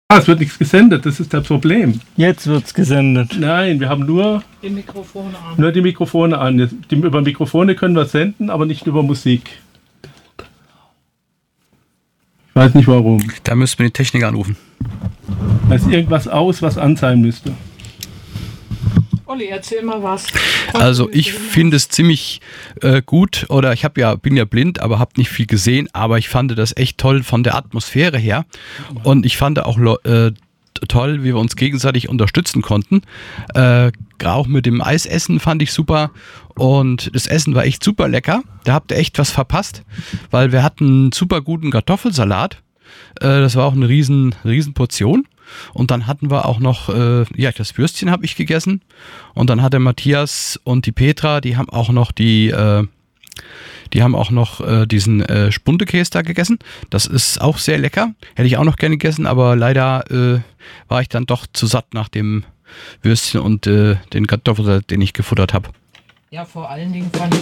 Es wird nichts gesendet, das ist das Problem. Jetzt wird's gesendet. Nein, wir haben nur Die Mikrofone an. die Mikrofone an. Über Mikrofone können wir senden, aber nicht über Musik. Ich weiß nicht warum. Da müssten wir die Techniker anrufen. Da ist irgendwas aus, was an sein müsste. Olli, erzähl mal was. Also ich finde es ziemlich gut, oder bin ja blind, aber habe nicht viel gesehen, aber ich fand das echt toll von der Atmosphäre her und ich fand auch toll, wie wir uns gegenseitig unterstützen konnten. Auch mit dem Eisessen fand ich super und das Essen war echt super lecker. Da habt ihr echt was verpasst, weil wir hatten einen super guten Kartoffelsalat. Das war auch eine riesen Portion. Und dann hatten wir auch noch, das Würstchen habe ich gegessen. Und dann hat der Matthias und die Petra, die haben auch noch diesen Spundekäse da gegessen. Das ist auch sehr lecker. Hätte ich auch noch gerne gegessen, aber leider war ich dann doch zu satt nach dem Würstchen und den Kartoffelsalat, den ich gefuttert habe. Ja, vor allen Dingen fand ich